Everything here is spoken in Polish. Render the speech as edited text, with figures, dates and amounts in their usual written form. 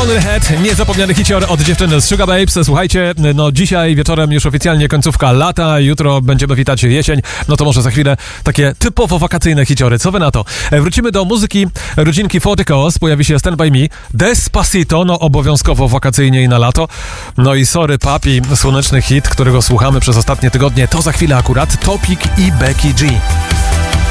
on the head, niezapomniany hicior od dziewczyny z Sugar Babes. Słuchajcie, no dzisiaj wieczorem już oficjalnie końcówka lata, jutro będziemy witać jesień, no to może za chwilę takie typowo wakacyjne hiciory. Co wy na to? Wrócimy do muzyki rodzinki Forticos, pojawi się Stand By Me, Despacito, no obowiązkowo wakacyjnie i na lato. No i Sorry Papi, słoneczny hit, którego słuchamy przez ostatnie tygodnie, to za chwilę akurat Topic i Becky G.